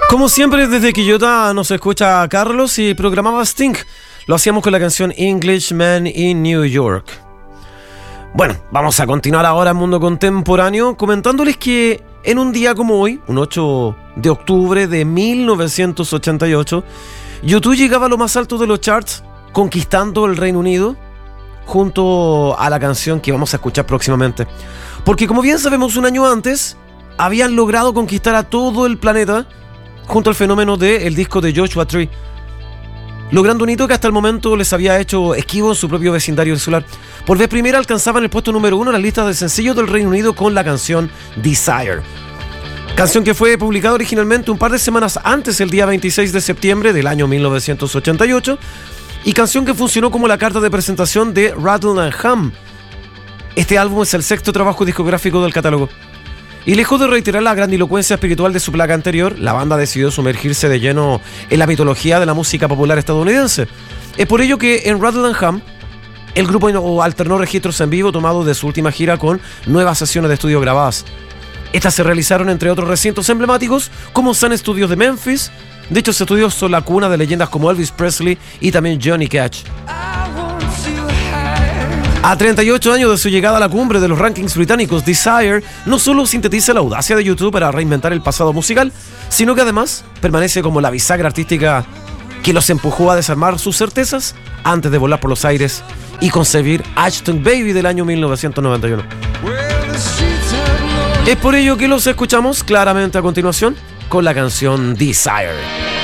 Como siempre, desde Quillota nos escucha Carlos y programaba Sting. Lo hacíamos con la canción Englishman in New York. Bueno, vamos a continuar ahora en Mundo Contemporáneo comentándoles que en un día como hoy, un 8 de octubre de 1988, U2 llegaba a lo más alto de los charts, conquistando el Reino Unido, junto a la canción que vamos a escuchar próximamente. Porque como bien sabemos, un año antes habían logrado conquistar a todo el planeta junto al fenómeno del disco de Joshua Tree, logrando un hito que hasta el momento les había hecho esquivo en su propio vecindario insular. Por vez primera alcanzaban el puesto número 1 en las listas de sencillos del Reino Unido con la canción Desire. Canción que fue publicada originalmente un par de semanas antes, el día 26 de septiembre del año 1988, y canción que funcionó como la carta de presentación de Rattle and Hum. Este álbum es el sexto trabajo discográfico del catálogo. Y lejos de reiterar la grandilocuencia espiritual de su placa anterior, la banda decidió sumergirse de lleno en la mitología de la música popular estadounidense. Es por ello que en Rattle and Hum, el grupo alternó registros en vivo tomados de su última gira con nuevas sesiones de estudio grabadas. Estas se realizaron entre otros recintos emblemáticos como Sun Studios de Memphis. Dichos estudios son la cuna de leyendas como Elvis Presley y también Johnny Cash. A 38 años de su llegada a la cumbre de los rankings británicos, Desire no solo sintetiza la audacia de U2 para reinventar el pasado musical, sino que además permanece como la bisagra artística que los empujó a desarmar sus certezas antes de volar por los aires y concebir Ashton Baby del año 1991. Es por ello que los escuchamos claramente a continuación con la canción Desire.